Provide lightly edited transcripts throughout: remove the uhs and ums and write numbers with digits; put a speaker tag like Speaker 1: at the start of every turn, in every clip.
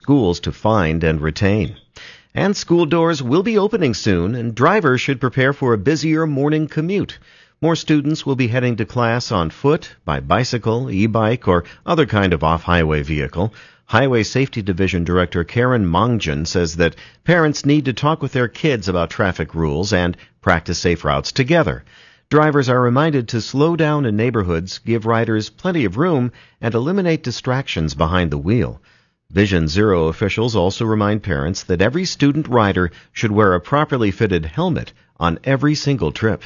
Speaker 1: schools to find and retain. And school doors will be opening soon, and drivers should prepare for a busier morning commute. More students will be heading to class on foot, by bicycle, e-bike, or other kind of off-highway vehicle. Highway Safety Division Director Karen Mongjan says that parents need to talk with their kids about traffic rules and practice safe routes together. Drivers are reminded to slow down in neighborhoods, give riders plenty of room, and eliminate distractions behind the wheel. Vision Zero officials also remind parents that every student rider should wear a properly fitted helmet on every single trip.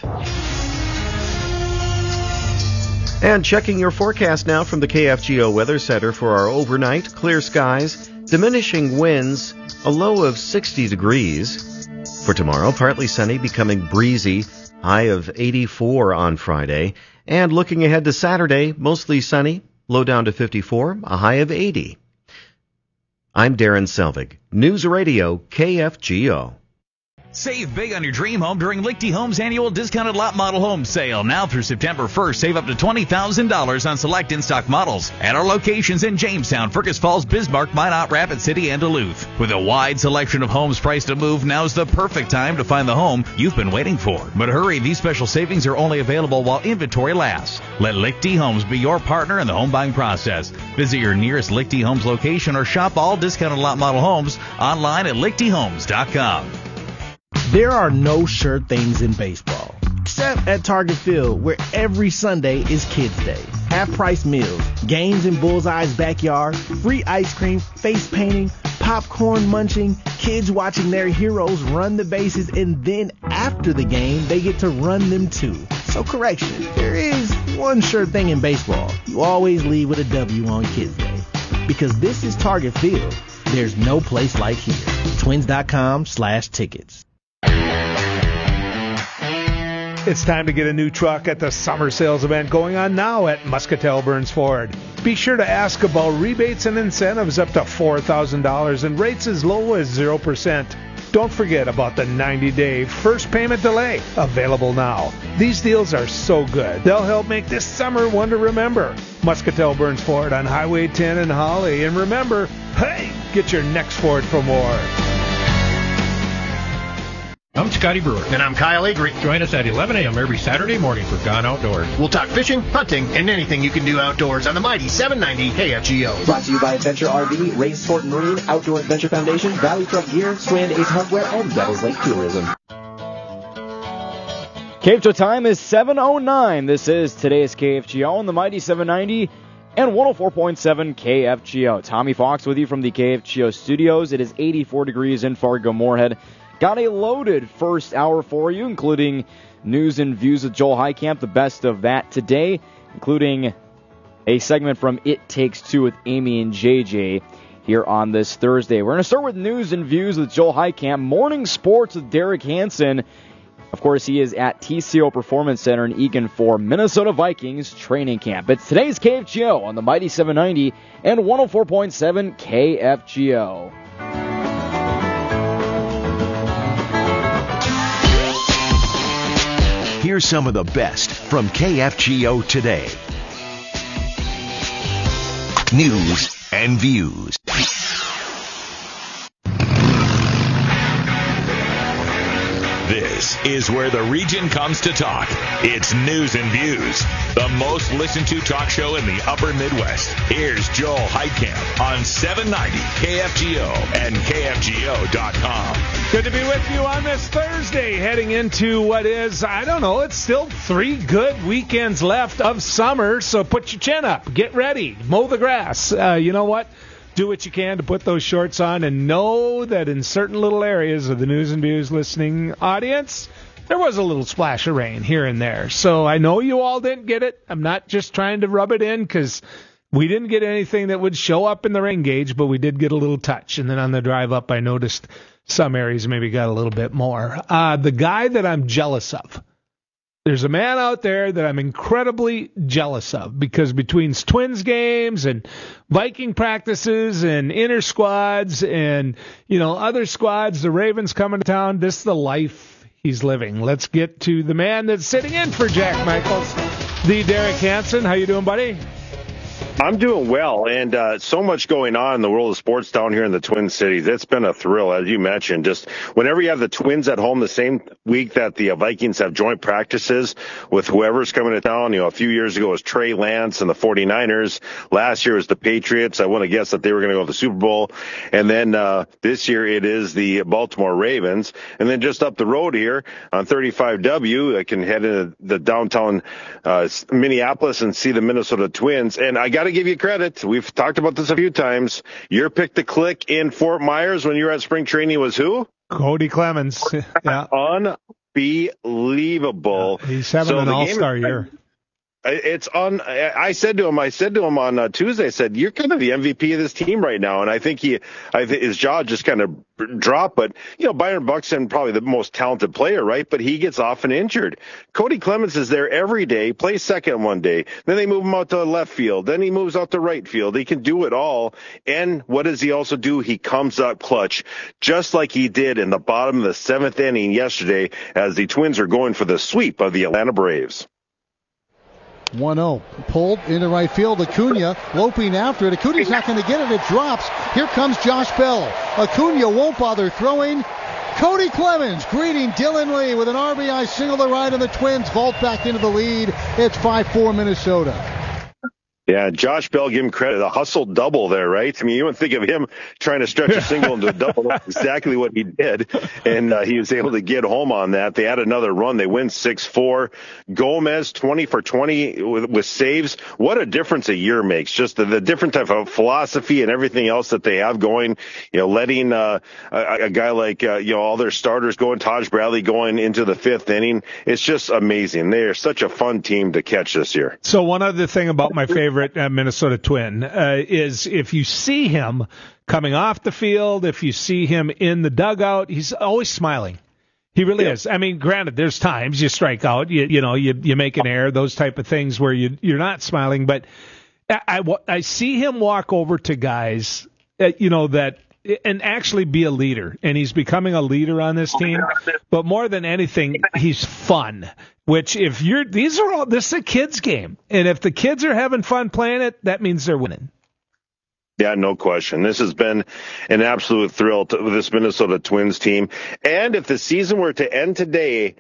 Speaker 1: And checking your forecast now from the KFGO Weather Center for our overnight. Clear skies, diminishing winds, a low of 60 degrees. For tomorrow, partly sunny, becoming breezy, high of 84 on Friday. And looking ahead to Saturday, mostly sunny, low down to 54, a high of 80. I'm Darren Selvig, News Radio KFGO.
Speaker 2: Save big on your dream home during Lichty Homes' annual discounted lot model home sale. Now through September 1st, save up to $20,000 on select in-stock models at our locations in Jamestown, Fergus Falls, Bismarck, Minot, Rapid City, and Duluth. With a wide selection of homes priced to move, now's the perfect time to find the home you've been waiting for. But hurry, these special savings are only available while inventory lasts. Let Lichty Homes be your partner in the home buying process. Visit your nearest Lichty Homes location or shop all discounted lot model homes online at lichtyhomes.com.
Speaker 3: There are no sure things in baseball, except at Target Field, where every Sunday is Kids Day. Half-price meals, games in Bullseye's backyard, free ice cream, face painting, popcorn munching, kids watching their heroes run the bases, and then after the game, they get to run them too. So correction, there is one sure thing in baseball. You always leave with a W on Kids Day. Because this is Target Field, there's no place like here. Twins.com/tickets.
Speaker 4: It's time to get a new truck at the summer sales event going on now at Muscatel Burns Ford. Be sure to ask about rebates and incentives up to $4,000 and rates as low as 0%. Don't forget about the 90-day first payment delay, available now. These deals are so good, they'll help make this summer one to remember. Muscatel Burns Ford on Highway 10 in Holly. And remember, hey, get your next Ford for more.
Speaker 5: I'm Scotty Brewer.
Speaker 6: And I'm Kyle Avery.
Speaker 5: Join us at 11 a.m. every Saturday morning for Gone Outdoors.
Speaker 6: We'll talk fishing, hunting, and anything you can do outdoors on the mighty 790 KFGO.
Speaker 7: Brought to you by Adventure RV, Ray Sport and Marine, Outdoor Adventure Foundation, Valley Truck Gear, Strand Ace Hardware, and Devils Lake Tourism.
Speaker 8: KFGO time is 7:09. This is today's KFGO on the mighty 790 and 104.7 KFGO. Tommy Fox with you from the KFGO studios. It is 84 degrees in Fargo-Moorhead. Got a loaded first hour for you, including news and views with Joel Heitkamp, the best of that today, including a segment from It Takes Two with Amy and JJ here on this Thursday. We're going to start with news and views with Joel Heitkamp, morning sports with Derek Hansen. Of course, he is at TCO Performance Center in Eagan for Minnesota Vikings training camp. It's today's KFGO on the mighty 790 and 104.7 KFGO.
Speaker 9: Here's some of the best from KFGO today. News and views.
Speaker 10: This is where the region comes to talk. It's News and Views, the most listened to talk show in the upper Midwest. Here's Joel Heitkamp on 790 KFGO and KFGO.com.
Speaker 4: Good to be with you on this Thursday, heading into what is, it's still 3 good weekends left of summer, so put your chin up, get ready, mow the grass. You know what? Do what you can to put those shorts on, and know that in certain little areas of the News and Views listening audience, there was a little splash of rain here and there. So I know you all didn't get it. I'm not just trying to rub it in, because we didn't get anything that would show up in the rain gauge, but we did get a little touch. And then on the drive up, I noticed some areas maybe got a little bit more. The guy that I'm jealous of, there's a man out there that I'm incredibly jealous of, because between Twins games and Viking practices and inter squads and, other squads, the Ravens coming to town, this is the life he's living. Let's get to the man that's sitting in for Jack Michaels, the Derek Hansen. How you doing, buddy?
Speaker 11: I'm doing well, and so much going on in the world of sports down here in the Twin Cities. It's been a thrill, as you mentioned. Just whenever you have the Twins at home the same week that the Vikings have joint practices with whoever's coming to town. A few years ago it was Trey Lance and the 49ers. Last year it was the Patriots. I want to guess that they were going to go to the Super Bowl. And then this year it is the Baltimore Ravens. And then just up the road here on 35W, I can head into the downtown Minneapolis and see the Minnesota Twins. And I got to give you credit. We've talked about this a few times. Your pick to click in Fort Myers when you were at spring training was who?
Speaker 4: Cody Clemens. Yeah.
Speaker 11: Unbelievable.
Speaker 4: Yeah, he's having an all-star year.
Speaker 11: I said to him on Tuesday, I said, you're kind of the MVP of this team right now. And I think his jaw just kind of dropped. But, Byron Buxton, probably the most talented player, right? But he gets often injured. Cody Clemens is there every day, plays second one day. Then they move him out to left field. Then he moves out to right field. He can do it all. And what does he also do? He comes up clutch, just like he did in the bottom of the seventh inning yesterday as the Twins are going for the sweep of the Atlanta Braves.
Speaker 12: 1-0. Pulled into right field. Acuna loping after it. Acuna's not going to get it. It drops. Here comes Josh Bell. Acuna won't bother throwing. Cody Clemens greeting Dylan Lee with an RBI single to right, and the Twins vault back into the lead. It's 5-4 Minnesota.
Speaker 11: Yeah, Josh Bell, give him credit. A hustle double there, right? I mean, you wouldn't think of him trying to stretch a single into a double. That's exactly what he did. And he was able to get home on that. They had another run. They win 6-4. Gomez, 20 for 20 with saves. What a difference a year makes. Just the different type of philosophy and everything else that they have going, letting a guy like, all their starters going, Taj Bradley going into the fifth inning. It's just amazing. They are such a fun team to catch this year.
Speaker 4: So one other thing about my favorite Minnesota Twin is if you see him coming off the field, if you see him in the dugout, he's always smiling. He really is. I mean, granted, there's times you strike out, you make an error, those type of things where you're not smiling. But I see him walk over to guys, that and actually be a leader. And he's becoming a leader on this team. But more than anything, he's fun. Which this is a kids game. And if the kids are having fun playing it, that means they're winning.
Speaker 11: Yeah, no question. This has been an absolute thrill with this Minnesota Twins team. And if the season were to end today,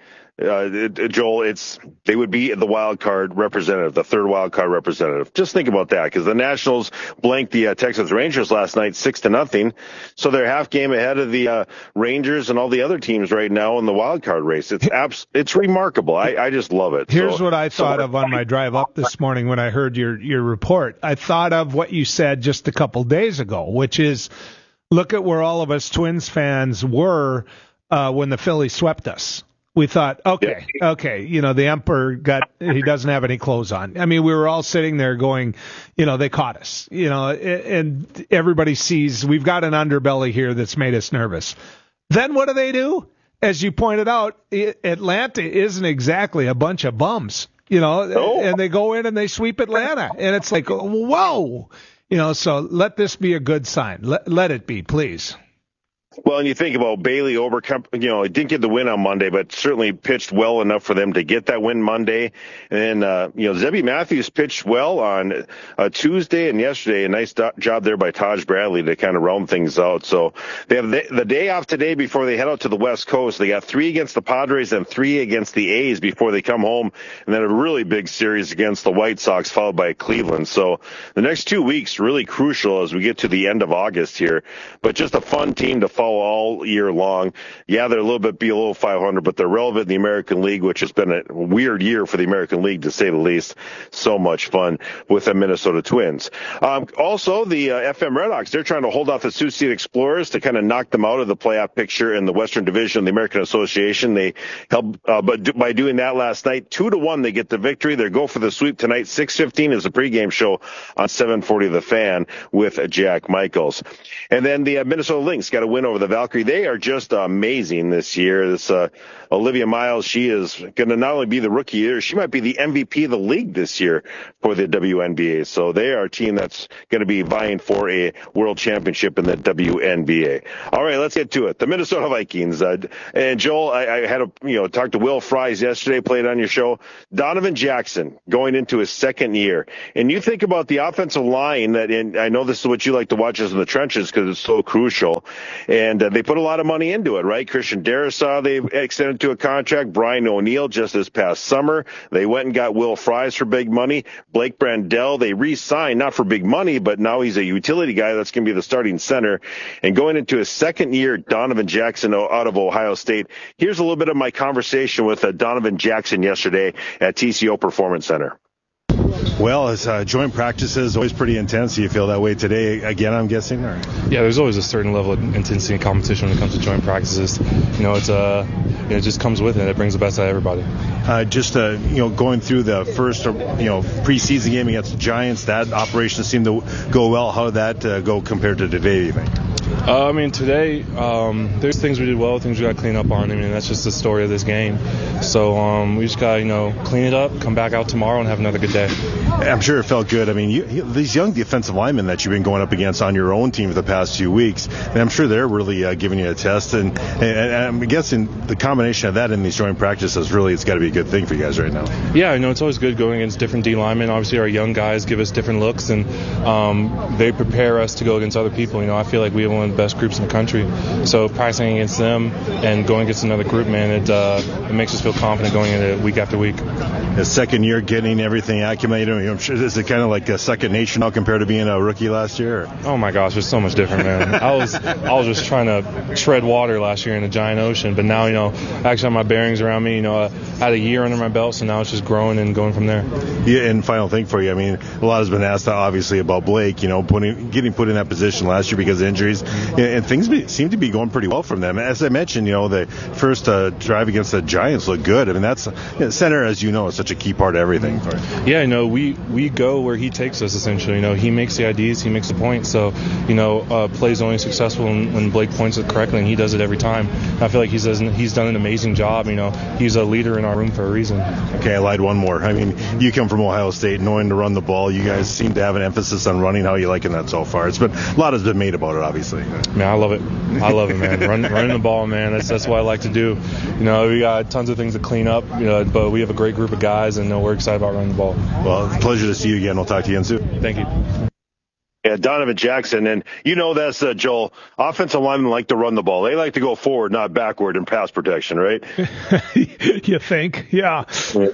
Speaker 11: Joel, they would be the wild card representative, the third wild card representative. Just think about that, because the Nationals blanked the Texas Rangers last night 6-0, so they're half game ahead of the Rangers and all the other teams right now in the wild card race. It's remarkable. I just love it.
Speaker 4: Here's what I thought of on my drive up this morning when I heard your report. I thought of what you said just a couple days ago, which is look at where all of us Twins fans were when the Phillies swept us. We thought, okay, the Emperor he doesn't have any clothes on. I mean, we were all sitting there going, they caught us, and everybody sees we've got an underbelly here that's made us nervous. Then what do? As you pointed out, Atlanta isn't exactly a bunch of bums, and they go in and they sweep Atlanta, and it's like, whoa, so let this be a good sign. Let it be, please.
Speaker 11: Well, and you think about Bailey Oberkemp, he didn't get the win on Monday, but certainly pitched well enough for them to get that win Monday. And then, Zebby Matthews pitched well on Tuesday and yesterday. A nice job there by Taj Bradley to kind of round things out. So they have the day off today before they head out to the West Coast. They got 3 against the Padres and 3 against the A's before they come home. And then a really big series against the White Sox, followed by Cleveland. So the next 2 weeks really crucial as we get to the end of August here. But just a fun team to follow all year long. Yeah, they're a little bit below 500, but they're relevant in the American League, which has been a weird year for the American League, to say the least. So much fun with the Minnesota Twins. Also, the FM Redhawks, they're trying to hold off the Sioux City Explorers to kind of knock them out of the playoff picture in the Western Division of the American Association. They helped, but by doing that last night, 2-1, they get the victory. They go for the sweep tonight. 6:15 is the pregame show on 740 The Fan with Jack Michaels. And then the Minnesota Lynx got a win over over the Valkyrie. They are just amazing this year. This Olivia Miles, she is going to not only be the rookie year, she might be the MVP of the league this year for the WNBA. So they are a team that's going to be vying for a world championship in the WNBA. All right, let's get to it. The Minnesota Vikings. And Joel, I had to talk to Will Fries yesterday, played on your show. Donovan Jackson going into his second year. And you think about the offensive line, and I know this is what you like to watch us in the trenches because it's so crucial. And they put a lot of money into it, right? Christian Darrisaw, they extended to a contract. Brian O'Neill just this past summer. They went and got Will Fries for big money. Blake Brandel, they re-signed, not for big money, but now he's a utility guy that's going to be the starting center. And going into his second year, Donovan Jackson out of Ohio State. Here's a little bit of my conversation with Donovan Jackson yesterday at TCO Performance Center.
Speaker 13: Well, it's joint practices always pretty intense. Do you feel that way today again, I'm guessing? Or?
Speaker 14: Yeah, there's always a certain level of intensity and competition when it comes to joint practices. It just comes with it. It brings the best out of everybody. Going through the first preseason game against the Giants, that operation seemed to go well. How did that go compared to today, do you think? Today, there's things we did well, things we got to clean up on. That's just the story of this game. So we just got to, clean it up, come back out tomorrow, and have another good day.
Speaker 13: I'm sure it felt good. These young defensive linemen that you've been going up against on your own team for the past few weeks, and I'm sure they're really giving you a test. And I'm guessing the combination of that in these joint practices it's got to be a good thing for you guys right now.
Speaker 14: Yeah, it's always good going against different D linemen. Obviously, our young guys give us different looks, and they prepare us to go against other people. I feel like we have one of the best groups in the country. So practicing against them and going against another group, man, it makes us feel confident going into week after week.
Speaker 13: The second year getting everything acclimated, is it kind of like a second nature now compared to being a rookie last year? Or?
Speaker 14: Oh my gosh, it's so much different, man. I was just trying to tread water last year in a giant ocean, but now, I actually have my bearings around me. I had a year under my belt, so now it's just growing and going from there.
Speaker 13: Yeah, and final thing for you, a lot has been asked obviously about Blake, getting put in that position last year because of injuries, and things seem to be going pretty well from them. As I mentioned, the first drive against the Giants looked good. That's center, as you know, is such a key part of everything.
Speaker 14: Yeah, we go where he takes us essentially. He makes the IDs, he makes the points. So, plays only successful when Blake points it correctly, and he does it every time. I feel like he's done an amazing job. He's a leader in our room for a reason.
Speaker 13: Okay, I lied one more. You come from Ohio State, knowing to run the ball. You guys seem to have an emphasis on running. How are you liking that so far? A lot has been made about it, obviously.
Speaker 14: Man, I love it. Man. Running the ball, man. That's what I like to do. We got tons of things to clean up, but we have a great group of guys, and we're excited about running the ball.
Speaker 13: Well, it's a pleasure to see you again. We'll talk to you again soon.
Speaker 14: Thank you.
Speaker 11: Yeah, Donovan Jackson, and that's Joel. Offensive linemen like to run the ball. They like to go forward, not backward in pass protection, right?
Speaker 4: You think? Yeah.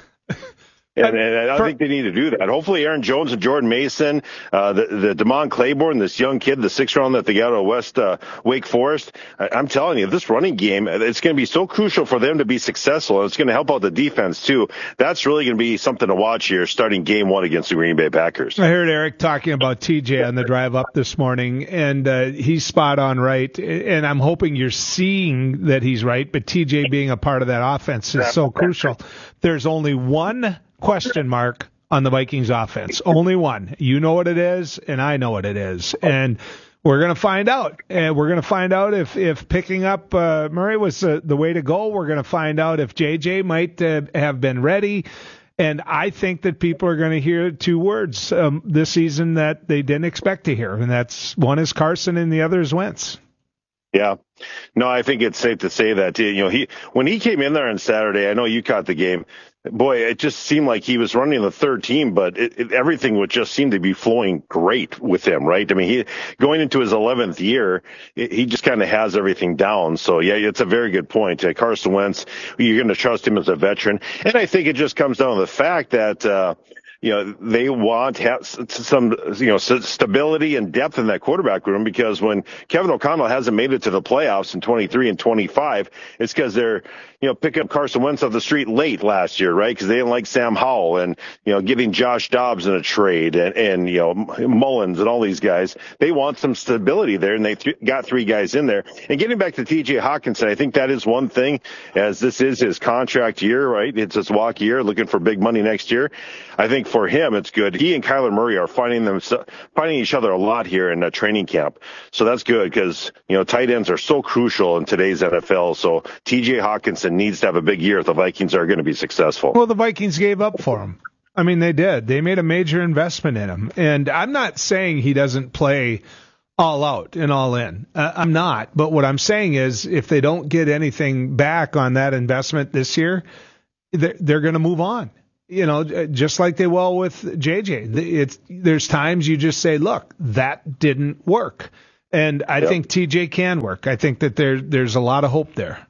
Speaker 11: And I think they need to do that. Hopefully Aaron Jones and Jordan Mason, the DeMond Claiborne, this young kid, the 6th round that they got out of West Wake Forest, I'm telling you, this running game, it's going to be so crucial for them to be successful. It's going to help out the defense, too. That's really going to be something to watch here starting game 1 against the Green Bay Packers.
Speaker 4: I heard Eric talking about TJ on the drive up this morning, and he's spot on right. And I'm hoping you're seeing that he's right, but TJ being a part of that offense is so crucial. There's only one question mark on the Vikings offense. Only one. You know what it is, and I know what it is. And we're going to find out. And we're going to find out if picking up Murray was the way to go. We're going to find out if JJ might have been ready. And I think that people are going to hear two words this season that they didn't expect to hear. And that's one is Carson and the other is Wentz.
Speaker 11: Yeah. No, I think it's safe to say that, when he came in there on Saturday, I know you caught the game. Boy, it just seemed like he was running the third team, but everything would just seem to be flowing great with him, right? He going into his 11th year, he just kind of has everything down. So, yeah, it's a very good point. Carson Wentz, you're going to trust him as a veteran. And I think it just comes down to the fact that, they want to have some, stability and depth in that quarterback room, because when Kevin O'Connell hasn't made it to the playoffs in 23 and 25, it's because they're, picking up Carson Wentz off the street late last year, right? Because they didn't like Sam Howell and, getting Josh Dobbs in a trade and Mullins and all these guys. They want some stability there, and they got 3 guys in there. And getting back to TJ Hockenson, I think that is one thing, as this is his contract year, right? It's his walk year, looking for big money next year. I think for him, it's good. He and Kyler Murray are finding each other a lot here in training camp. So that's good because, tight ends are so crucial in today's NFL. So TJ Hawkinson needs to have a big year if the Vikings are going to be successful.
Speaker 4: Well, the Vikings gave up for him. I mean, they did. They made a major investment in him. And I'm not saying he doesn't play all out and all in. I'm not. But what I'm saying is if they don't get anything back on that investment this year, they're going to move on. Just like they will with JJ. There's times you just say, look, that didn't work. And I think TJ can work. I think that there's a lot of hope there.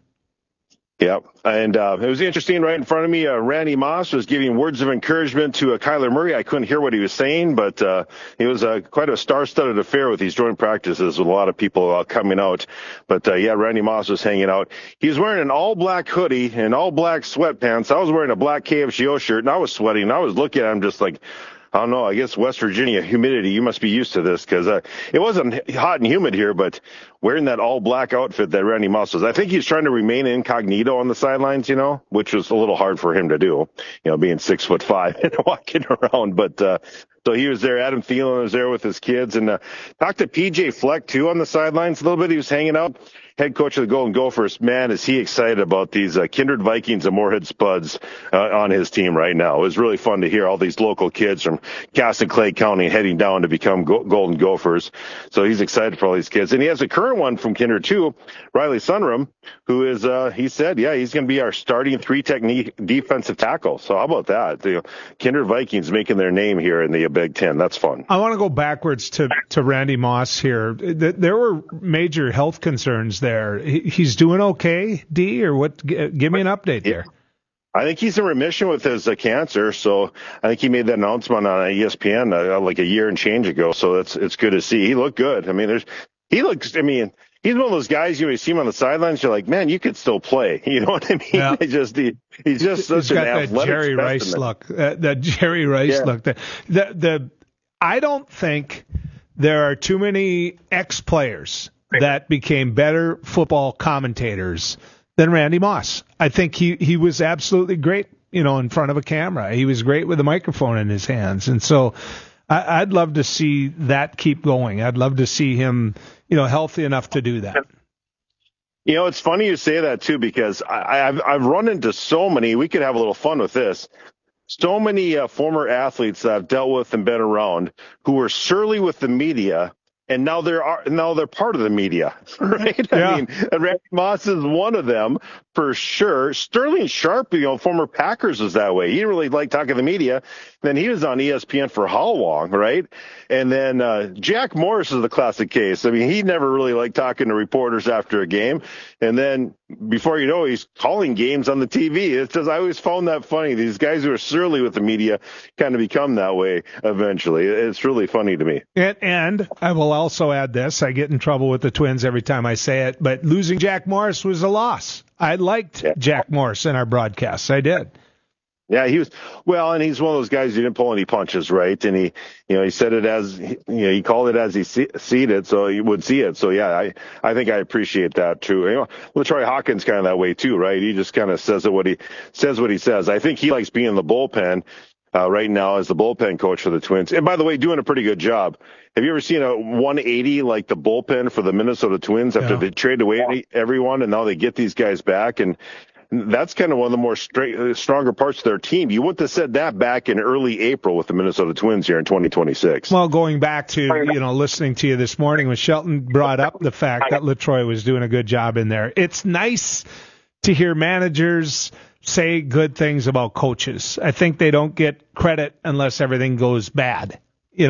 Speaker 11: Yep. And it was interesting right in front of me. Randy Moss was giving words of encouragement to Kyler Murray. I couldn't hear what he was saying, but it was quite a star-studded affair with these joint practices with a lot of people coming out. But, Randy Moss was hanging out. He was wearing an all-black hoodie and all-black sweatpants. I was wearing a black KFGO shirt, and I was sweating. I was looking at him just like, I don't know, I guess West Virginia humidity, you must be used to this because it wasn't hot and humid here, but wearing that all-black outfit that Randy Moss was, I think he's trying to remain incognito on the sidelines, which was a little hard for him to do, being 6'5" and walking around. But so he was there. Adam Thielen was there with his kids. And talked to PJ Fleck, too, on the sidelines a little bit. He was hanging out. Head coach of the Golden Gophers, man, is he excited about these Kindred Vikings and Moorhead Spuds on his team right now. It was really fun to hear all these local kids from Cass and Clay County heading down to become Golden Gophers. So he's excited for all these kids. And he has a current one from Kindred, too, Riley Sunrum, who is, he said, he's going to be our starting three-technique defensive tackle. So how about that? The Kindred Vikings making their name here in the Big Ten. That's fun.
Speaker 4: I want to go backwards to Randy Moss here. There were major health concerns there. He's doing okay, D, or what? Give me an update there.
Speaker 11: I think he's in remission with his cancer, so I think he made that announcement on ESPN like a year and change ago. So it's good to see. He looked good. I mean, he's one of those guys you see him on the sidelines. You're like, man, you could still play. You know what I mean? Yeah. He's just such an athletic
Speaker 4: Jerry Rice look. That Jerry Rice look. I don't think there are too many ex-players that became better football commentators than Randy Moss. I think he was absolutely great, in front of a camera. He was great with a microphone in his hands. And so I'd love to see that keep going. I'd love to see him, healthy enough to do that.
Speaker 11: It's funny you say that too, because I've run into so many, we could have a little fun with this. So many former athletes that I've dealt with and been around who were surly with the media, and now they're part of the media, right? Yeah. I mean, Randy Moss is one of them for sure. Sterling Sharp, former Packers, was that way. He didn't really like talking to the media. Then he was on ESPN for how long, right? And then Jack Morris is the classic case. I mean, he never really liked talking to reporters after a game. And then before you know, he's calling games on the TV. It's just, I always found that funny. These guys who are surly with the media kind of become that way eventually. It's really funny to me.
Speaker 4: And I will also add this. I get in trouble with the Twins every time I say it, but losing Jack Morris was a loss. I liked Jack Morris in our broadcasts. I did.
Speaker 11: Yeah, he was and he's one of those guys who didn't pull any punches, right? And he said it as he called it as he seen it, so he would see it. So yeah, I think I appreciate that too. LaTroy Hawkins kind of that way too, right? He just kind of says what he says. I think he likes being in the bullpen right now as the bullpen coach for the Twins. And by the way, doing a pretty good job. Have you ever seen a 180 like the bullpen for the Minnesota Twins after they traded away everyone and now they get these guys back? And that's kind of one of the more stronger parts of their team. You wouldn't have said that back in early April with the Minnesota Twins here in 2026.
Speaker 4: Well, going back to, listening to you this morning when Shelton brought up the fact that LaTroy was doing a good job in there. It's nice to hear managers say good things about coaches. I think they don't get credit unless everything goes bad.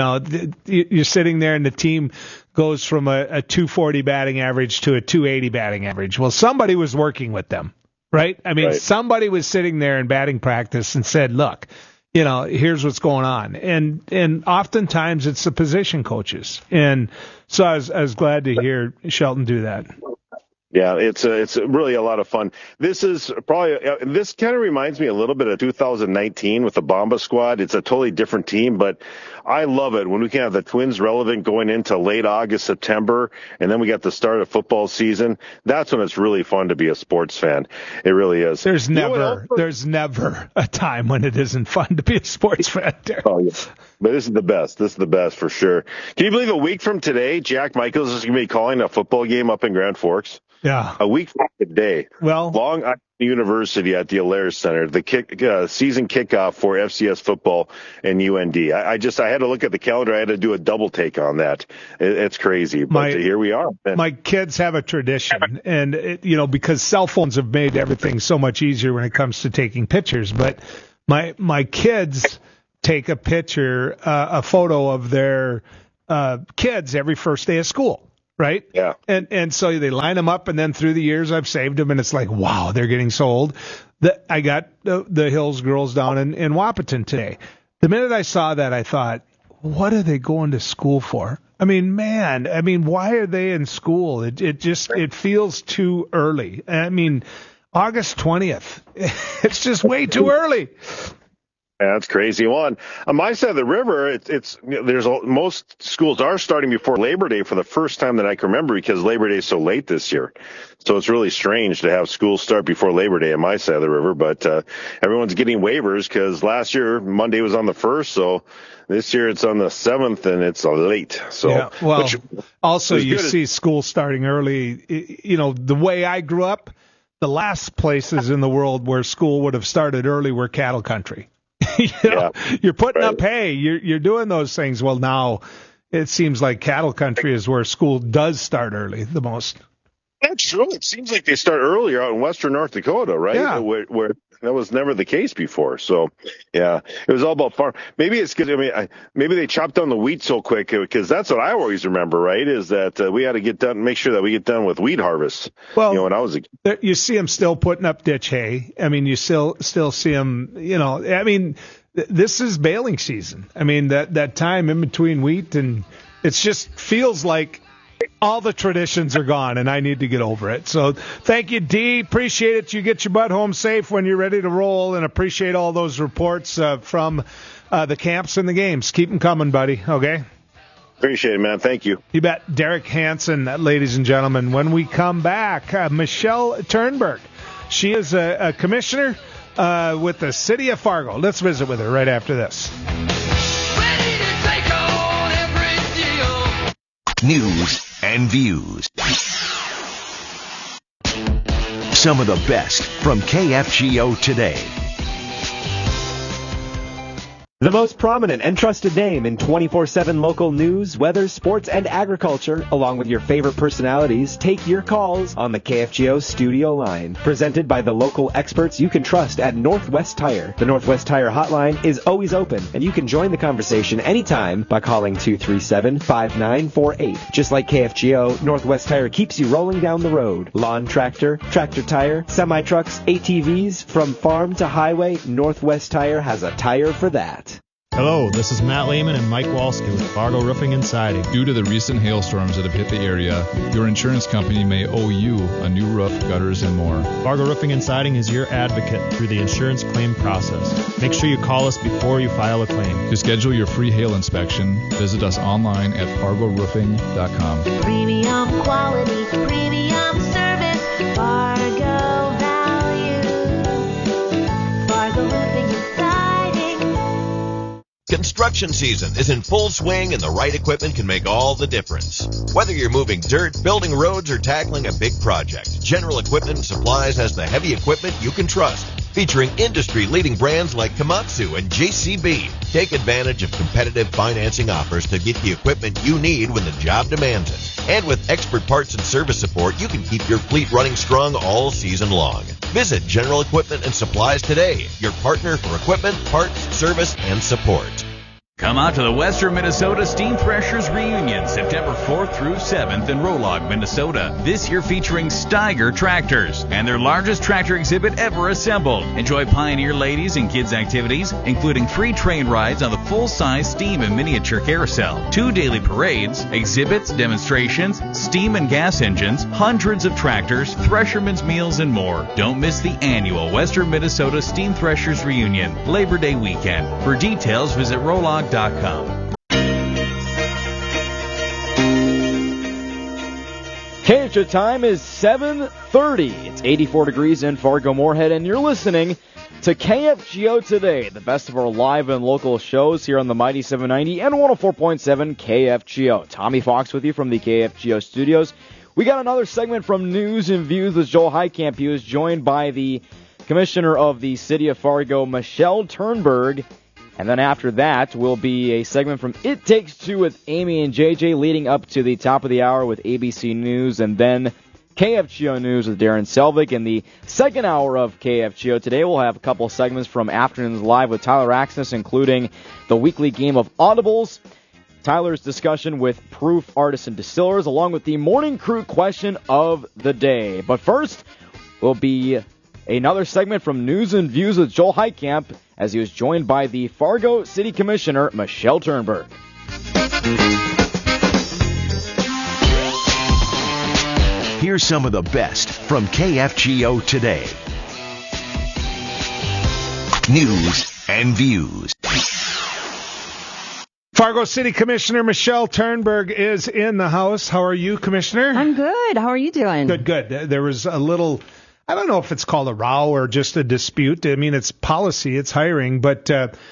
Speaker 4: You're sitting there and the team goes from a 240 batting average to a 280 batting average. Well, somebody was working with them. Right? I mean, somebody was sitting there in batting practice and said, look, here's what's going on. And oftentimes it's the position coaches. And so I was glad to hear Shelton do that.
Speaker 11: Yeah, it's really a lot of fun. This is probably this kind of reminds me a little bit of 2019 with the Bomba Squad. It's a totally different team, but I love it when we can have the Twins relevant going into late August, September, and then we got the start of football season. That's when it's really fun to be a sports fan. It really is.
Speaker 4: There's never a time when it isn't fun to be a sports fan.
Speaker 11: Oh, yeah. But this is the best. This is the best for sure. Can you believe a week from today, Jack Michaels is going to be calling a football game up in Grand Forks?
Speaker 4: Yeah.
Speaker 11: A week from today.
Speaker 4: Well,
Speaker 11: Long Island University at the Alaris Center, the season kickoff for FCS football and UND. I had to look at the calendar. I had to do a double take on that. It's crazy, but here we are.
Speaker 4: My kids have a tradition, and because cell phones have made everything so much easier when it comes to taking pictures. But my kids take a photo of their kids every first day of school. Right?
Speaker 11: Yeah.
Speaker 4: And so they line them up, and then through the years I've saved them, and it's like, wow, they're getting so old. I got the Hills girls down in Wahpeton today. The minute I saw that, I thought, what are they going to school for? I mean, why are they in school? It feels too early. I mean, August 20th. It's just way too early.
Speaker 11: Yeah, that's crazy. Well, on my side of the river, most schools are starting before Labor Day for the first time that I can remember because Labor Day is so late this year. So it's really strange to have schools start before Labor Day on my side of the river. But everyone's getting waivers because last year Monday was on the 1st, so this year it's on the 7th and it's late. So
Speaker 4: yeah, well, also you see school starting early. The way I grew up, the last places in the world where school would have started early were cattle country. You're putting up hay. You're doing those things. Well, now it seems like cattle country is where school does start early the most.
Speaker 11: That's true. It seems like they start earlier out in western North Dakota, right?
Speaker 4: Yeah.
Speaker 11: Where that was never the case before. So, yeah, it was all about farm. Maybe it's because, maybe they chopped down the wheat so quick because that's what I always remember, right, is that we had to make sure that we get done with wheat harvest.
Speaker 4: Well,
Speaker 11: when I was a kid.
Speaker 4: You see them still putting up ditch hay. I mean, you still see them, this is baling season. I mean, that time in between wheat, and it just feels like all the traditions are gone, and I need to get over it. So thank you, Dee. Appreciate it. You get your butt home safe when you're ready to roll, and appreciate all those reports from the camps and the games. Keep them coming, buddy, okay?
Speaker 11: Appreciate it, man. Thank you.
Speaker 4: You bet. Derek Hansen, ladies and gentlemen. When we come back, Michelle Turnberg. She is a commissioner with the city of Fargo. Let's visit with her right after this.
Speaker 9: News and views. Some of the best from KFGO today.
Speaker 7: The most prominent and trusted name in 24/7 local news, weather, sports, and agriculture, along with your favorite personalities, take your calls on the KFGO studio line. Presented by the local experts you can trust at Northwest Tire. The Northwest Tire hotline is always open, and you can join the conversation anytime by calling 237-5948. Just like KFGO, Northwest Tire keeps you rolling down the road. Lawn tractor, tractor tire, semi-trucks, ATVs, from farm to highway, Northwest Tire has a tire for that.
Speaker 15: Hello, this is Matt Lehman and Mike Walski with Fargo Roofing and Siding.
Speaker 16: Due to the recent hailstorms that have hit the area, your insurance company may owe you a new roof, gutters, and more.
Speaker 15: Fargo Roofing and Siding is your advocate through the insurance claim process. Make sure you call us before you file a claim.
Speaker 16: To schedule your free hail inspection, visit us online at fargoroofing.com.
Speaker 17: Premium quality, premium service, Fargo value. Fargo Roofing and Siding.
Speaker 18: Construction season is in full swing, and the right equipment can make all the difference. Whether you're moving dirt, building roads, or tackling a big project, General Equipment and Supplies has the heavy equipment you can trust. Featuring industry-leading brands like Komatsu and JCB. Take advantage of competitive financing offers to get the equipment you need when the job demands it. And with expert parts and service support, you can keep your fleet running strong all season long. Visit General Equipment and Supplies today, your partner for equipment, parts, service, and support.
Speaker 2: Come out to the Western Minnesota Steam Threshers Reunion, September 4th through 7th in Rolog, Minnesota. This year featuring Steiger tractors and their largest tractor exhibit ever assembled. Enjoy Pioneer ladies and kids activities, including free train rides on the full-size steam and miniature carousel, 2 daily parades, exhibits, demonstrations, steam and gas engines, hundreds of tractors, threshermen's meals, and more. Don't miss the annual Western Minnesota Steam Threshers Reunion, Labor Day weekend. For details, visit Rolog.com.
Speaker 8: KFGO time is 7:30. It's 84 degrees in Fargo-Moorhead, and you're listening to KFGO Today, the best of our live and local shows here on the Mighty 790 and 104.7 KFGO. Tommy Fox with you from the KFGO studios. We got another segment from News and Views with Joel Heitkamp. He was joined by the Commissioner of the City of Fargo, Michelle Turnberg. And then after that will be a segment from It Takes Two with Amy and JJ, leading up to the top of the hour with ABC News, and then KFGO News with Darren Selvig. In the second hour of KFGO Today, we'll have a couple of segments from Afternoons Live with Tyler Axness, including the weekly game of Audibles, Tyler's discussion with Proof Artisan Distillers, along with the Morning Crew question of the day. But first will be another segment from News and Views with Joel Heitkamp, as he was joined by the Fargo City Commissioner, Michelle Turnberg.
Speaker 9: Here's some of the best from KFGO Today. News and Views.
Speaker 4: Fargo City Commissioner Michelle Turnberg is in the house. How are you, Commissioner?
Speaker 19: I'm good. How are you doing?
Speaker 4: Good. There was a little, I don't know if it's called a row or just a dispute. I mean, it's policy, it's hiring. But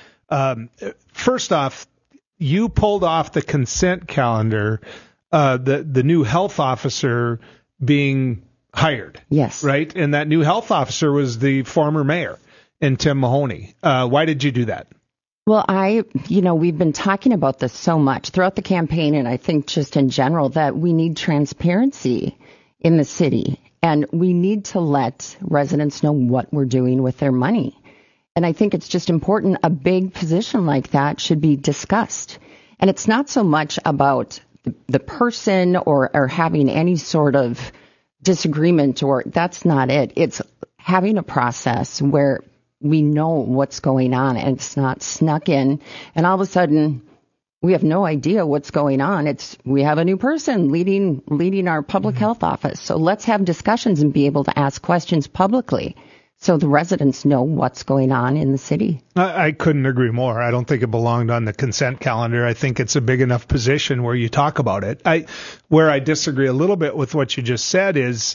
Speaker 4: first off, you pulled off the consent calendar, the new health officer being hired.
Speaker 19: Yes.
Speaker 4: Right? And that new health officer was the former mayor, and Tim Mahoney. Why did you do that?
Speaker 19: Well, we've been talking about this so much throughout the campaign, and I think just in general, that we need transparency in the city, and we need to let residents know what we're doing with their money. And I think it's just important. A big position like that should be discussed. And it's not so much about the person or having any sort of disagreement, or that's not it. It's having a process where we know what's going on and it's not snuck in. And all of a sudden, we have no idea what's going on. We have a new person leading our public health office. So let's have discussions and be able to ask questions publicly so the residents know what's going on in the city.
Speaker 4: I couldn't agree more. I don't think it belonged on the consent calendar. I think it's a big enough position where you talk about it. Where I disagree a little bit with what you just said is,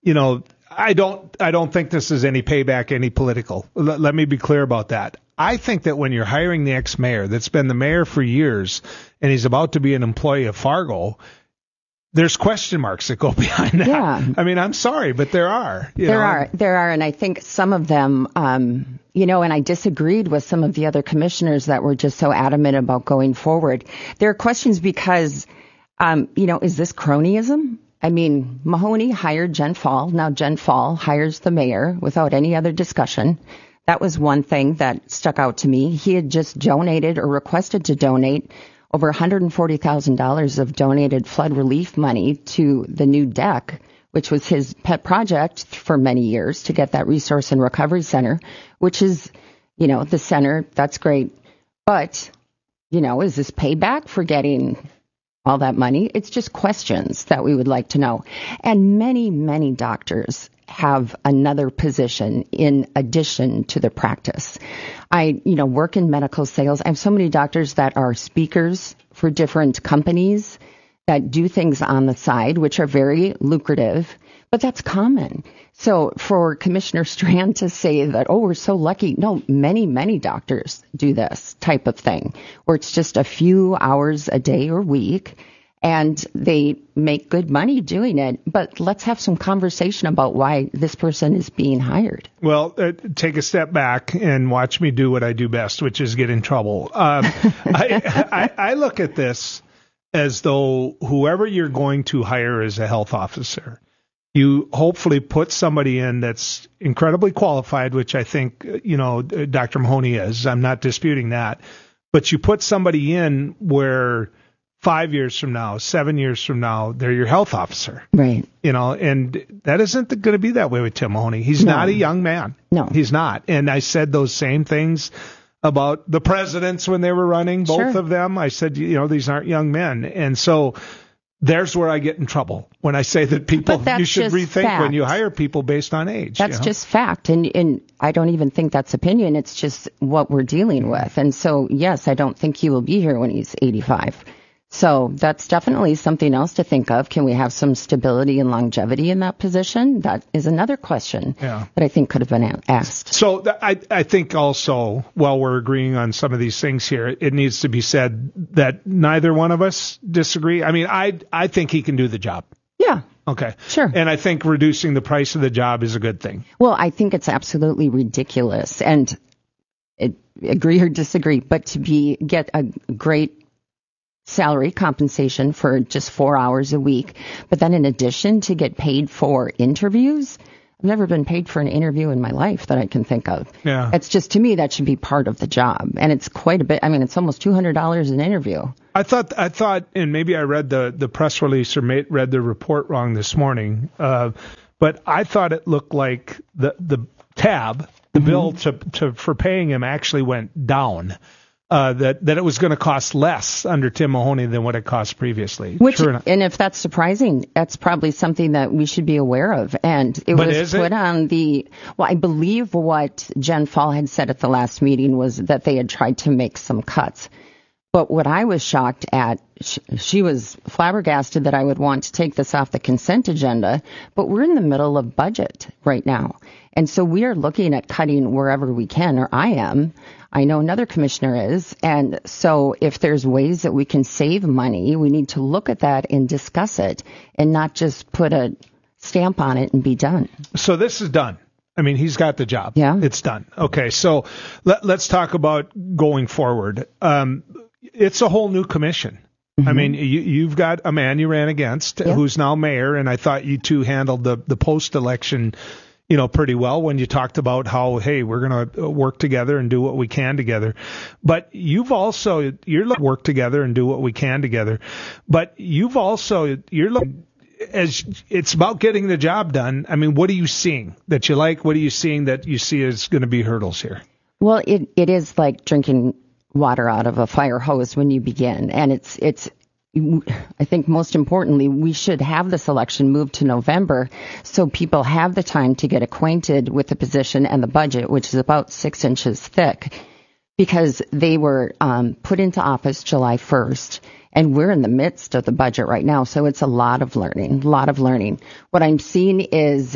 Speaker 4: I don't think this is any payback, any political. Let me be clear about that. I think that when you're hiring the ex-mayor that's been the mayor for years and he's about to be an employee of Fargo, there's question marks that go behind that.
Speaker 19: Yeah.
Speaker 4: I mean, I'm sorry, but there are.
Speaker 19: There are. And I think some of them, and I disagreed with some of the other commissioners that were just so adamant about going forward. There are questions because, is this cronyism? I mean, Mahoney hired Jen Fall. Now Jen Fall hires the mayor without any other discussion. That was one thing that stuck out to me. He had just donated or requested to donate over $140,000 of donated flood relief money to the new deck, which was his pet project for many years to get that resource and recovery center, which is, the center. That's great. But, is this payback for getting all that money? It's just questions that we would like to know. And many, many doctors have another position in addition to the practice. I, work in medical sales. I have so many doctors that are speakers for different companies that do things on the side, which are very lucrative, but that's common. So for Commissioner Strand to say that, we're so lucky. No, many, many doctors do this type of thing where it's just a few hours a day or week and they make good money doing it. But let's have some conversation about why this person is being hired.
Speaker 4: Well, take a step back and watch me do what I do best, which is get in trouble. I look at this as though whoever you're going to hire as a health officer, you hopefully put somebody in that's incredibly qualified, which I think, Dr. Mahoney is. I'm not disputing that. But you put somebody in where 5 years from now, 7 years from now, they're your health officer.
Speaker 19: Right.
Speaker 4: And that isn't going to be that way with Tim Mahoney. He's not a young man.
Speaker 19: No.
Speaker 4: He's not. And I said those same things about the presidents when they were running, both of them. I said, these aren't young men. And so there's where I get in trouble when I say that people, you should rethink fact. When you hire people based on age.
Speaker 19: That's just fact. And I don't even think that's opinion. It's just what we're dealing with. And so, yes, I don't think he will be here when he's 85. So that's definitely something else to think of. Can we have some stability and longevity in that position? That is another question that I think could have been asked.
Speaker 4: So I think also, while we're agreeing on some of these things here, it needs to be said that neither one of us disagree. I mean, I think he can do the job.
Speaker 19: Yeah.
Speaker 4: Okay.
Speaker 19: Sure.
Speaker 4: And I think reducing the price of the job is a good thing.
Speaker 19: Well, I think it's absolutely ridiculous. And agree or disagree, but to get a great salary compensation for just 4 hours a week, but then in addition to get paid for interviews. I've never been paid for an interview in my life that I can think of.
Speaker 4: Yeah.
Speaker 19: It's just, to me, that should be part of the job. And it's quite a bit. I mean, it's almost $200 an interview.
Speaker 4: I thought, and maybe I read the press release or read the report wrong this morning, but I thought it looked like the tab, the bill for paying him actually went down. That it was going to cost less under Tim Mahoney than what it cost previously.
Speaker 19: And if that's surprising, that's probably something that we should be aware of. And it was put on I believe what Jen Fall had said at the last meeting was that they had tried to make some cuts. But what I was shocked at, she was flabbergasted that I would want to take this off the consent agenda, but we're in the middle of budget right now. And so we are looking at cutting wherever we can, or I am. I know another commissioner is. And so if there's ways that we can save money, we need to look at that and discuss it and not just put a stamp on it and be done.
Speaker 4: So this is done. I mean, he's got the job.
Speaker 19: Yeah.
Speaker 4: It's done. Okay, so let's talk about going forward. It's a whole new commission. I mean, you've got a man you ran against who's now mayor, and I thought you two handled the post-election pretty well when you talked about how, hey, we're going to work together and do what we can together. But you're work together and do what we can together. But you're looking, as it's about getting the job done. I mean, what are you seeing that you like? What are you seeing that you see is going to be hurdles here?
Speaker 19: Well, it is like drinking water out of a fire hose when you begin. And it's I think most importantly, we should have this election moved to November so people have the time to get acquainted with the position and the budget, which is about 6 inches thick, because they were put into office July 1st, and we're in the midst of the budget right now. So it's a lot of learning. What I'm seeing is,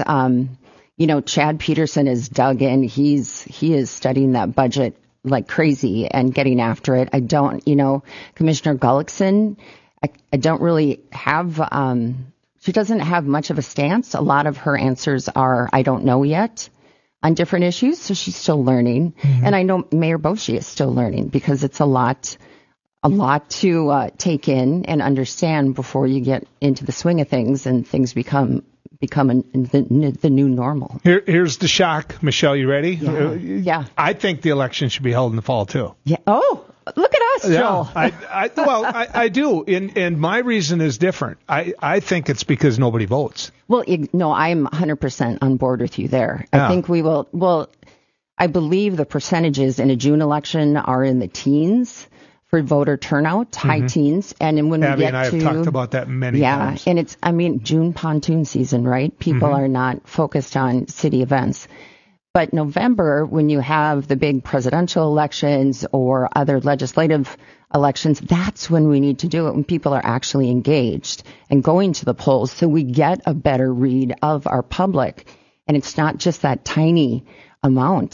Speaker 19: Chad Peterson is dug in. He is studying that budget like crazy and getting after it. Commissioner Gullickson, I don't really have, she doesn't have much of a stance. A lot of her answers are, I don't know yet on different issues. So she's still learning. And I know Mayor Boschee is still learning because it's a lot to take in and understand before you get into the swing of things and things become the new normal.
Speaker 4: Here's the shock. Michelle, you ready?
Speaker 19: Yeah.
Speaker 4: I think the election should be held in the fall, too.
Speaker 19: Yeah. Oh, look at us, Joel.
Speaker 4: I do. And my reason is different. I think it's because nobody votes.
Speaker 19: Well, no, I'm 100% on board with you there. I think we will. Well, I believe the percentages in a June election are in the teens for voter turnout, high teens. And when
Speaker 4: Abby
Speaker 19: we get
Speaker 4: and I have talked about that many times.
Speaker 19: And it's, June pontoon season, right? People are not focused on city events. But November, when you have the big presidential elections or other legislative elections, that's when we need to do it, when people are actually engaged and going to the polls so we get a better read of our public. And it's not just that tiny amount.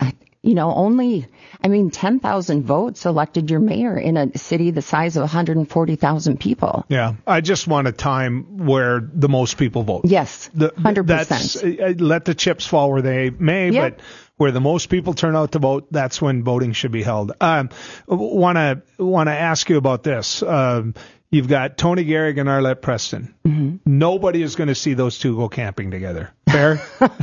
Speaker 19: Only 10,000 votes elected your mayor in a city the size of 140,000 people.
Speaker 4: Yeah, I just want a time where the most people vote.
Speaker 19: Yes, 100%.
Speaker 4: Let the chips fall where they may, but where the most people turn out to vote, that's when voting should be held. Want to ask you about this. You've got Tony Gehrig and Arlette Preston.
Speaker 19: Mm-hmm.
Speaker 4: Nobody is going to see those two go camping together. Fair?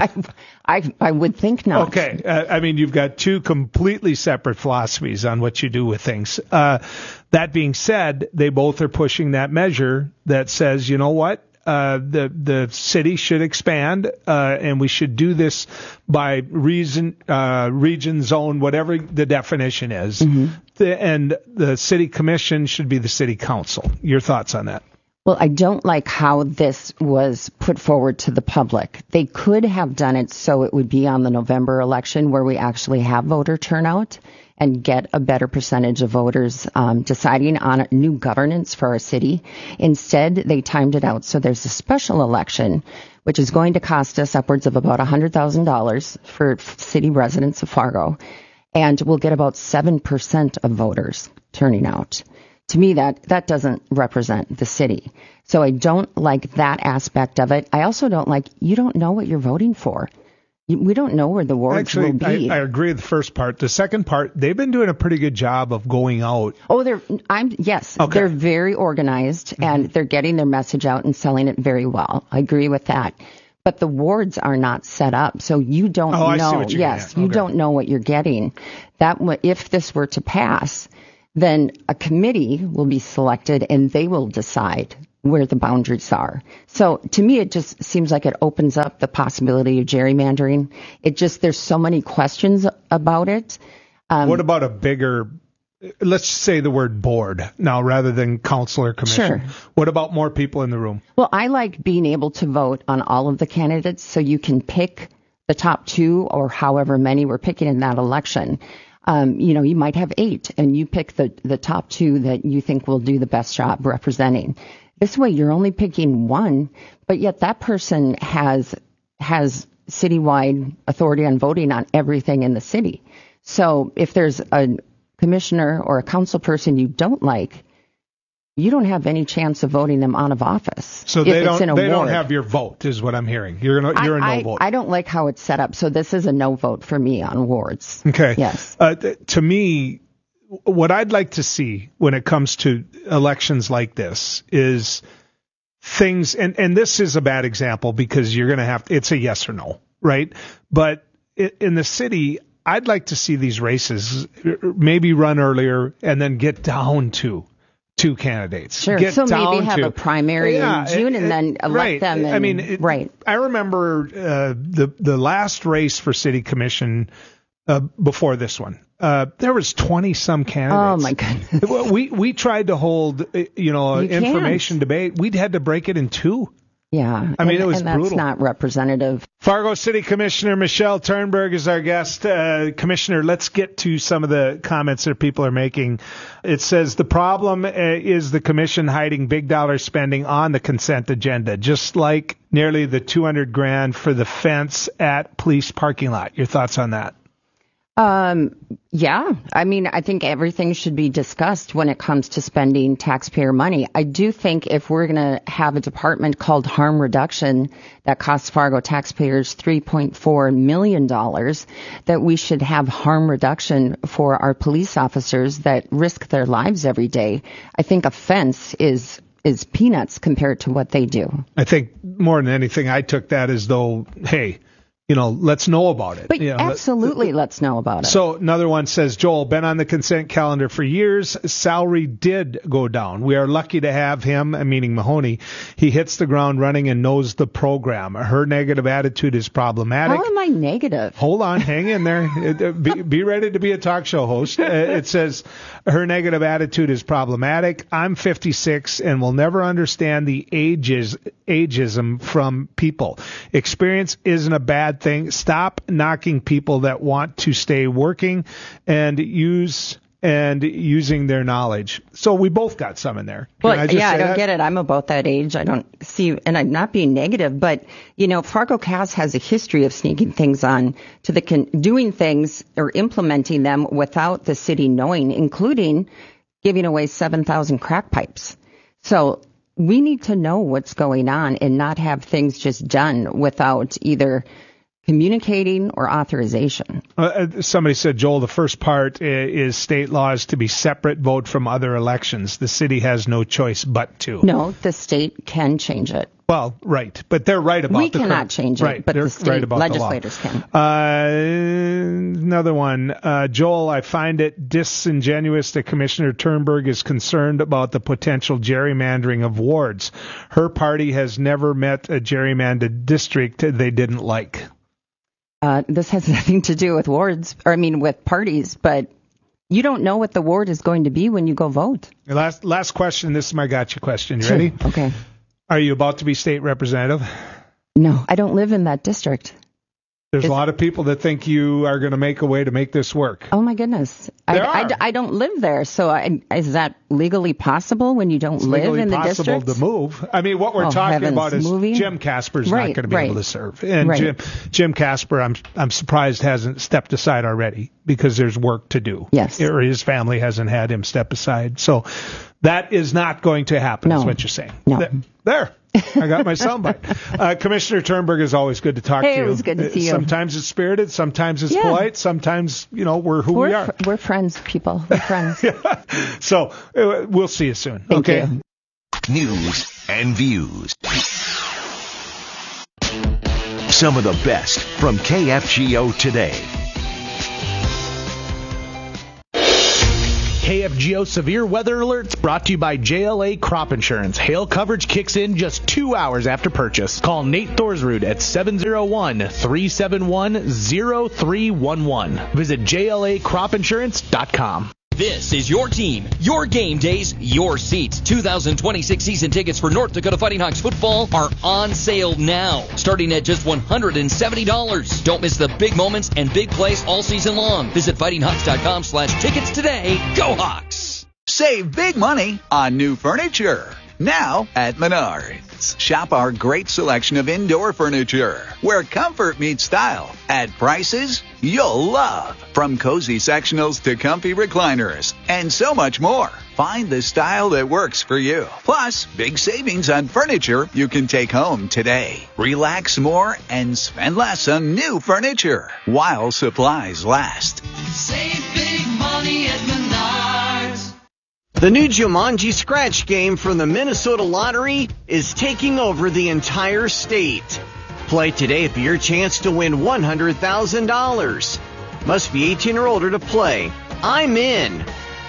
Speaker 19: I would think not.
Speaker 4: Okay. I mean, you've got two completely separate philosophies on what you do with things. That being said, they both are pushing that measure that says, you know what? The city should expand, and we should do this by region, zone, whatever the definition is. Mm-hmm. And the city commission should be the city council. Your thoughts on that?
Speaker 19: Well, I don't like how this was put forward to the public. They could have done it so it would be on the November election where we actually have voter turnout and get a better percentage of voters deciding on a new governance for our city. Instead, they timed it out so there's a special election, which is going to cost us upwards of about $100,000 for city residents of Fargo, and we'll get about 7% of voters turning out. To me, that doesn't represent the city. So I don't like that aspect of it. I also don't like, you don't know what you're voting for. We don't know where the wards will be.
Speaker 4: I agree with the first part. The second part, they've been doing a pretty good job of going out.
Speaker 19: Oh, they're very organized, and they're getting their message out and selling it very well. I agree with that. But the wards are not set up, so you don't know.
Speaker 4: I see what you're
Speaker 19: you don't know what you're getting. If this were to pass, then a committee will be selected, and they will decide where the boundaries are. So to me, it just seems like it opens up the possibility of gerrymandering. There's so many questions about it.
Speaker 4: What about a bigger, let's say the word board now rather than council or commission?
Speaker 19: Sure.
Speaker 4: What about more people in the room?
Speaker 19: Well, I like being able to vote on all of the candidates so you can pick the top two or however many we're picking in that election. You might have 8 and you pick the top 2 that you think will do the best job representing. This way you're only picking one, but yet that person has citywide authority on voting on everything in the city. So if there's a commissioner or a council person you don't like, you don't have any chance of voting them out of office.
Speaker 4: So they don't have your vote, is what I'm hearing. You're a no vote.
Speaker 19: I don't like how it's set up. So this is a no vote for me on wards.
Speaker 4: Okay.
Speaker 19: Yes.
Speaker 4: To me, what I'd like to see when it comes to elections like this is things, and this is a bad example because you're going to have, it's a yes or no, right? But in the city, I'd like to see these races maybe run earlier and then get down to 2 candidates.
Speaker 19: Sure. So maybe have a primary in June and then elect them.
Speaker 4: I remember the last race for city commission before this one. There was 20 some candidates.
Speaker 19: Oh my goodness.
Speaker 4: We tried to hold information debate. We'd had to break it in 2.
Speaker 19: Yeah.
Speaker 4: I mean, it was
Speaker 19: and that's
Speaker 4: brutal.
Speaker 19: Not representative.
Speaker 4: Fargo City Commissioner Michelle Turnberg is our guest. Commissioner, let's get to some of the comments that people are making. It says the problem is the commission hiding big dollar spending on the consent agenda, just like nearly the $200,000 for the fence at police parking lot. Your thoughts on that?
Speaker 19: Yeah. I mean, I think everything should be discussed when it comes to spending taxpayer money. I do think if we're going to have a department called harm reduction that costs Fargo taxpayers $3.4 million, that we should have harm reduction for our police officers that risk their lives every day. I think a fence is peanuts compared to what they do.
Speaker 4: I think more than anything, I took that as though, hey, let's know about it.
Speaker 19: But absolutely, let's know about it.
Speaker 4: So another one says, Joel, been on the consent calendar for years. Salary did go down. We are lucky to have him, meaning Mahoney. He hits the ground running and knows the program. Her negative attitude is problematic.
Speaker 19: How am I negative?
Speaker 4: Hold on, hang in there. Be ready to be a talk show host. It says her negative attitude is problematic. I'm 56 and will never understand the ageism from people. Experience isn't a bad thing. Stop knocking people that want to stay working and using their knowledge. So we both got some in there.
Speaker 19: Well, I don't get it. I'm about that age. I don't see, and I'm not being negative, but Fargo Cass has a history of sneaking things on to doing things or implementing them without the city knowing, including giving away 7,000 crack pipes. So we need to know what's going on and not have things just done without either communicating or authorization.
Speaker 4: Somebody said, Joel, the first part is state laws to be separate vote from other elections. The city has no choice but to.
Speaker 19: No, the state can change it.
Speaker 4: Well, right, but they're right about
Speaker 19: we cannot change it,
Speaker 4: right,
Speaker 19: but the state
Speaker 4: right about
Speaker 19: legislators
Speaker 4: the law.
Speaker 19: can.
Speaker 4: Another one, Joel, I find it disingenuous that Commissioner Turnberg is concerned about the potential gerrymandering of wards. Her party has never met a gerrymandered district they didn't like.
Speaker 19: This has nothing to do with wards, with parties, but you don't know what the ward is going to be when you go vote.
Speaker 4: Last question. This is my gotcha question. You ready?
Speaker 19: Okay.
Speaker 4: Are you about to be state representative?
Speaker 19: No, I don't live in that district.
Speaker 4: There's a lot of people that think you are going to make a way to make this work.
Speaker 19: Oh, my goodness. I don't live there. So is that legally possible when you don't live in the district?
Speaker 4: It's legally possible to move. I mean, what we're talking about is moving? Jim Casper's not going to be able to serve. And Jim Casper, I'm surprised, hasn't stepped aside already because there's work to do.
Speaker 19: Yes.
Speaker 4: Or his family hasn't had him step aside. So that is not going to happen, is what you're saying.
Speaker 19: No.
Speaker 4: There. I got my soundbite. Commissioner Turnberg, is always good to talk to you.
Speaker 19: Hey, it was good to see you.
Speaker 4: Sometimes it's spirited, sometimes it's polite, sometimes, we're who we are.
Speaker 19: We're friends, people. We're friends.
Speaker 4: So we'll see you soon.
Speaker 19: Thank you.
Speaker 9: News and views. Some of the best from KFGO today.
Speaker 3: KFGO Severe Weather Alerts brought to you by JLA Crop Insurance. Hail coverage kicks in just 2 hours after purchase. Call Nate Thorsrud at 701-371-0311. Visit JLACropInsurance.com.
Speaker 20: This is your team, your game days, your seats. 2026 season tickets for North Dakota Fighting Hawks football are on sale now, starting at just $170. Don't miss the big moments and big plays all season long. Visit fightinghawks.com/tickets today. Go Hawks!
Speaker 21: Save big money on new furniture. Now at Menards. Shop our great selection of indoor furniture, where comfort meets style, at prices you'll love. From cozy sectionals to comfy recliners, and so much more. Find the style that works for you. Plus, big savings on furniture you can take home today. Relax more and spend less on new furniture while supplies last.
Speaker 22: Save big money at Menards.
Speaker 23: The new Jumanji Scratch game from the Minnesota Lottery is taking over the entire state. Play today for your chance to win $100,000. Must be 18 or older to play. I'm in.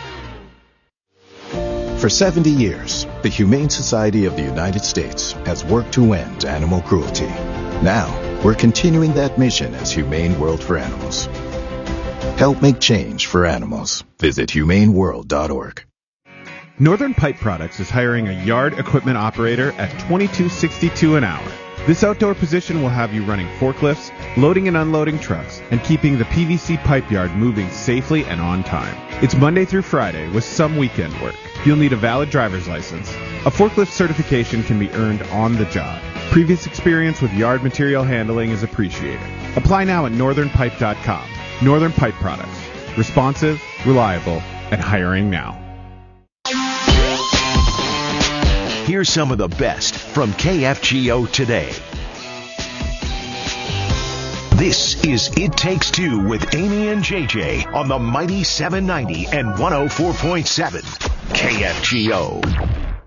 Speaker 24: For 70 years, the Humane Society of the United States has worked to end animal cruelty. Now, we're continuing that mission as Humane World for Animals. Help make change for animals. Visit humaneworld.org.
Speaker 25: Northern Pipe Products is hiring a yard equipment operator at $22.62 an hour. This outdoor position will have you running forklifts, loading and unloading trucks, and keeping the PVC pipe yard moving safely and on time. It's Monday through Friday with some weekend work. You'll need a valid driver's license. A forklift certification can be earned on the job. Previous experience with yard material handling is appreciated. Apply now at northernpipe.com. Northern Pipe Products. Responsive, reliable, and hiring now.
Speaker 9: Here's some of the best from KFGO today. This is It Takes Two with Amy and JJ on the Mighty 790 and 104.7 KFGO.